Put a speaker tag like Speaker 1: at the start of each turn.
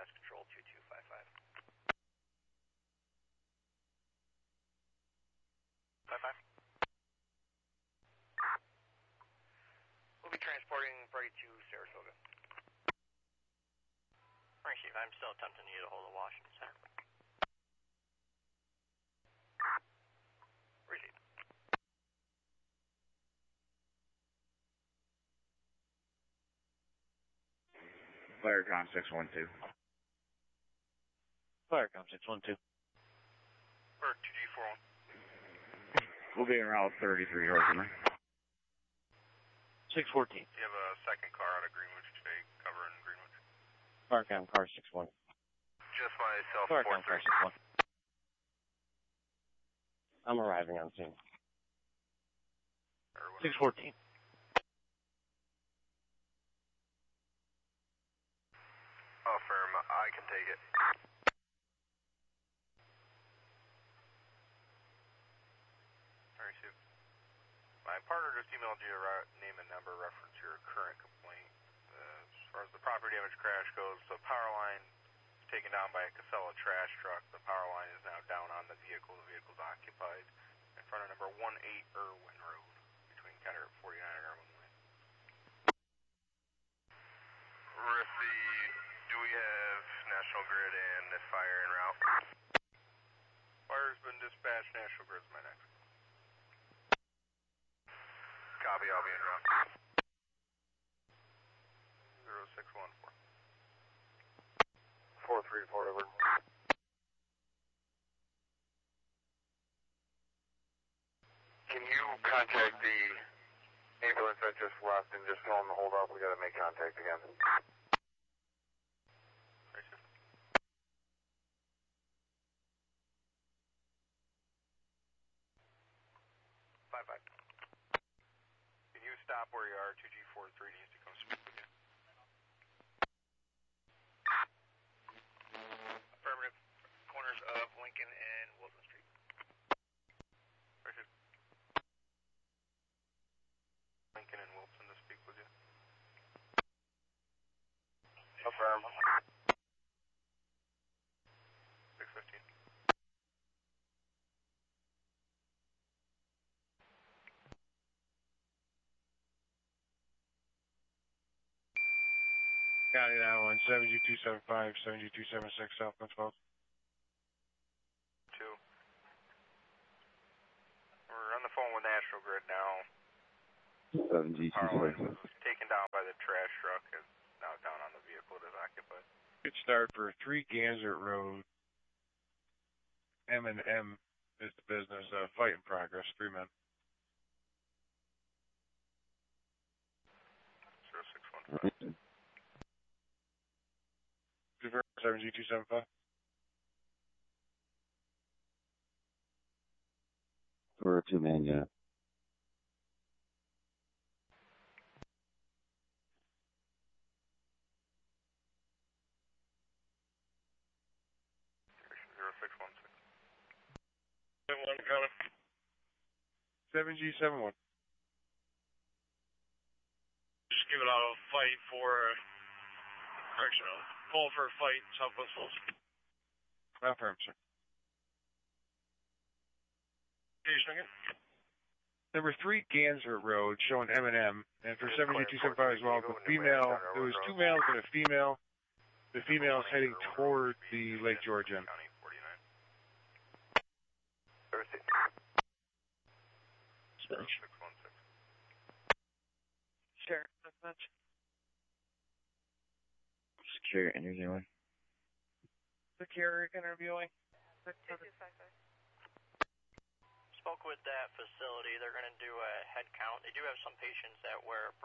Speaker 1: Mass Control 2255. 55. We'll be transporting Brady to Sarasota.
Speaker 2: Receive, I'm still attempting to get a hold of Washington Center.
Speaker 1: Receive.
Speaker 3: Firecom 612.
Speaker 4: Firecom 612.
Speaker 1: Or 2G41.
Speaker 3: We'll be in Route 33, Orphan.
Speaker 4: 614.
Speaker 1: You have a second car out of Greenwich today, covering Greenwich.
Speaker 4: Firecom car 61.
Speaker 1: Just myself,
Speaker 4: Firecom car
Speaker 1: 4-3.
Speaker 4: 61. I'm arriving on scene. 614.
Speaker 1: Affirm, I can take it. Alright, Sue. My partner just emailed you a name and number reference to your current complaint. As far as the property damage crash goes, the power line was taken down by a Casella trash truck. The power line is now down on the vehicle. The vehicle is occupied in front of number 18 Irwin Road, between Ketter 49 and Irwin Lane. Riffy, do we have National Grid and this fire en route? Fire's been dispatched. National Grid's my next. Copy, I'll be en route. 0614. 434 over. Can you contact the ambulance that just left and just tell them to hold up? We gotta make contact again. Bye. Can you stop where you are? 2G43 needs to come speak with you. Affirmative. Corners of Lincoln and Wilson Street. Richard. Lincoln and Wilson to speak with you. Affirm. 615.
Speaker 4: County 911, 7G275, 7G276, Southwest 12.
Speaker 1: 2. We're on the phone with National Grid now.
Speaker 3: 7G276.
Speaker 1: Taken down by the trash truck. Is now down on the vehicle. It is occupied.
Speaker 4: Good start for 3 Ganser Road. M&M is the business. Fight in progress. 3 men.
Speaker 1: 0615.
Speaker 4: 7G275.
Speaker 3: We're a 2-man unit.
Speaker 4: One coming. 7G71. Just give it out a fight for correctional. Call for a fight, Southwest Falls. Affirm, sir. Number 3 Ganser Road, showing M&M, and for 7G275 as well. The female, there was 2 males and a female. The female is heading toward the Lake George end.
Speaker 2: Sure, not much.
Speaker 3: Secure interviewing.
Speaker 2: Secure interviewing. Spoke with that facility. They're going to do a head count. They do have some patients that wear